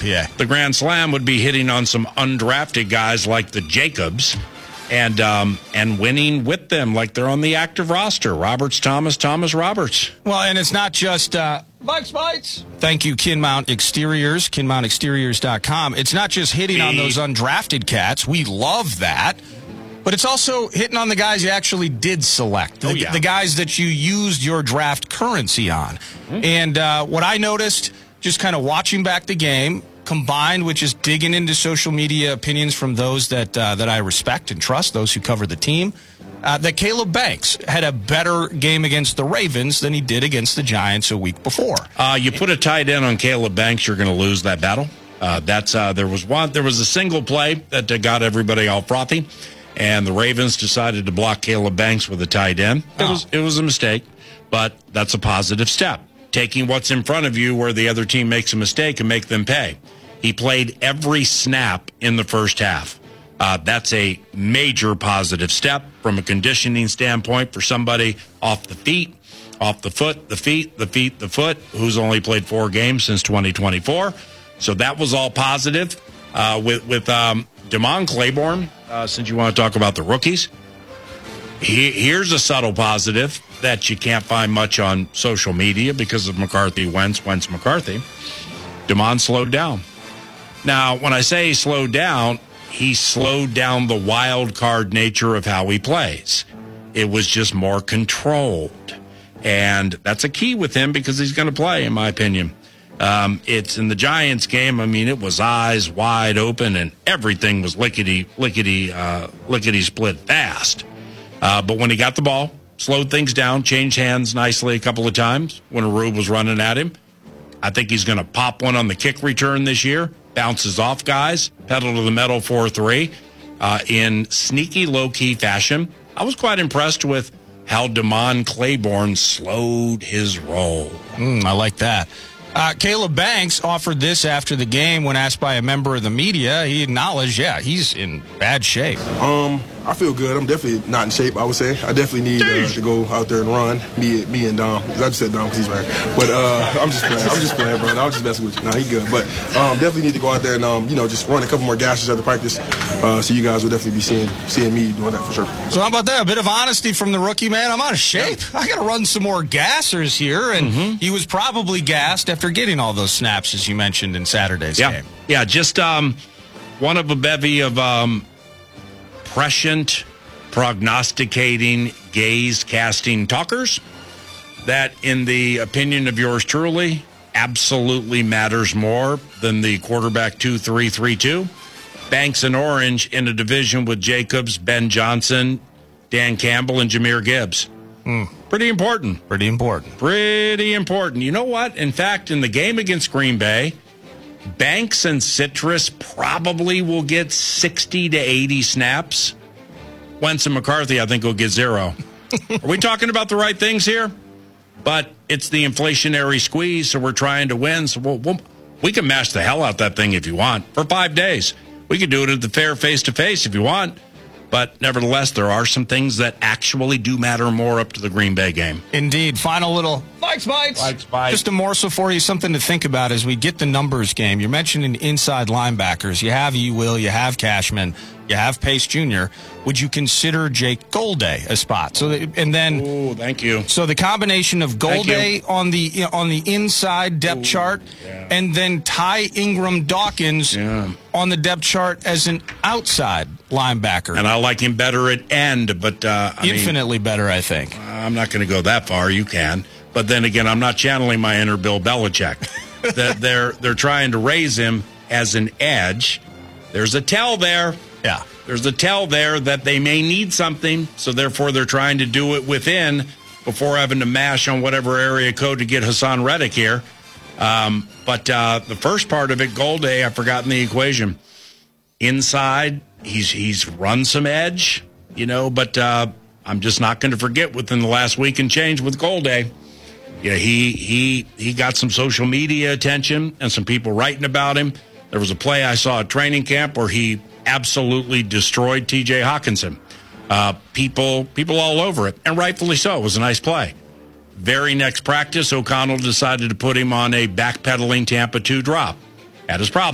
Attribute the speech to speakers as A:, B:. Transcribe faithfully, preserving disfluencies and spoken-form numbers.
A: P A.
B: The Grand Slam would be hitting on some undrafted guys like the Jacobs and um, and winning with them like they're on the active roster. Roberts, Thomas, Thomas, Roberts.
A: Well, and it's not just uh, Mike's Bites. Thank you, Kinmount Exteriors, kinmount exteriors dot com. It's not just hitting on those undrafted cats. We love that. But it's also hitting on the guys you actually did select, the,
B: oh, yeah.
A: the guys that you used your draft currency on. Mm-hmm. And uh, what I noticed, just kind of watching back the game, combined with just digging into social media opinions from those that uh, that I respect and trust, those who cover the team, uh, that Caleb Banks had a better game against the Ravens than he did against the Giants a week before.
B: Uh, you put a tight end on Caleb Banks, you're going to lose that battle. Uh, that's uh, there was one. There was a single play that uh, got everybody all frothy. And the Ravens decided to block Caleb Banks with a tight end. It
A: oh.
B: was it was a mistake, but that's a positive step. Taking what's in front of you where the other team makes a mistake and make them pay. He played every snap in the first half. Uh, that's a major positive step from a conditioning standpoint for somebody off the feet, off the foot, the feet, the feet, the foot, who's only played four games since twenty twenty-four. So that was all positive. Uh, with with um, Damon Claiborne, uh, since you want to talk about the rookies, he, here's a subtle positive that you can't find much on social media because of McCarthy, Wentz, Wentz, McCarthy. Damon slowed down. Now, when I say he slowed down, he slowed down the wild card nature of how he plays. It was just more controlled. And that's a key with him because he's going to play, in my opinion. Um, it's in the Giants game. I mean, it was eyes wide open and everything was lickety, lickety, uh, lickety split fast. Uh, but when he got the ball, slowed things down, changed hands nicely a couple of times when Arub was running at him. I think he's going to pop one on the kick return this year, bounces off guys, pedal to the metal four three uh, in sneaky, low-key fashion. I was quite impressed with how Damon Claiborne slowed his roll.
A: Mm, I like that. Uh, Caleb Banks offered this after the game when asked by a member of the media. He acknowledged, yeah, he's in bad shape.
C: Um, I feel good. I'm definitely not in shape, I would say. I definitely need uh, to go out there and run. Me, me and Dom. I just said Dom because he's right. But uh, I'm just playing. I'm just playing, bro. I was just messing with you. Nah, he good. But um, definitely need to go out there and um, you know, just run a couple more gashes after practice. Uh, so you guys will definitely be seeing seeing me doing that for sure.
A: So how about that? A bit of honesty from the rookie, man. I'm out of shape. Yeah. I got to run some more gassers here. And mm-hmm. he was probably gassed after getting all those snaps, as you mentioned in Saturday's
B: yeah.
A: game.
B: Yeah, just um, one of a bevy of um, prescient, prognosticating, gaze-casting talkers that, in the opinion of yours truly, absolutely matters more than the quarterback two three three two. Banks and Orange in a division with Jacobs, Ben Johnson, Dan Campbell, and Jahmyr Gibbs.
A: Mm.
B: Pretty important.
A: Pretty important.
B: Pretty important. You know what? In fact, in the game against Green Bay, Banks and Citrus probably will get sixty to eighty snaps. Wentz and McCarthy, I think, will get zero. Are we talking about the right things here? But it's the inflationary squeeze, so we're trying to win. So we'll, we'll, we can mash the hell out that thing if you want for five days. We could do it at the fair face-to-face if you want. But nevertheless, there are some things that actually do matter more up to the Green Bay game.
A: Indeed. Final little Mike's Bites.
B: Mike's Bites.
A: Just a morsel for you, something to think about as we get the numbers game. You're mentioning inside linebackers. You have E. Will, you have Cashman, you have Pace Junior Would you consider Jake Golday a spot? So, that, and then,
B: oh, thank you.
A: So the combination of Golday on the you know, on the inside depth Ooh, chart,
B: yeah.
A: and then Ty Ingram Dawkins yeah. on the depth chart as an outside linebacker.
B: And I like him better at end, but uh, I
A: infinitely
B: mean,
A: better, I think.
B: I'm not going to go that far. You can, but then again, I'm not channeling my inner Bill Belichick. That they're they're trying to raise him as an edge. There's a tell there.
A: Yeah.
B: There's a tell there that they may need something, so therefore they're trying to do it within before having to mash on whatever area code to get Hassan Reddick here. Um, but uh, the first part of it, Golday, I've forgotten the equation. Inside, he's he's run some edge, you know, but uh, I'm just not going to forget within the last week and change with Golday. Yeah, he he he got some social media attention and some people writing about him. There was a play I saw at training camp where he absolutely destroyed T J Hawkinson. Uh, people, people all over it, and rightfully so. It was a nice play. Very next practice, O'Connell decided to put him on a backpedaling Tampa two drop. Had his problem.